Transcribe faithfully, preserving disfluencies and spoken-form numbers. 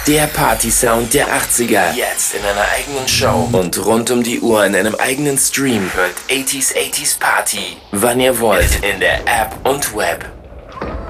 Der Party-Sound der achtziger. Jetzt in einer eigenen Show. Und rund um die Uhr in einem eigenen Stream. Hört achtziger achtziger Party, wann ihr wollt, in der App und Web.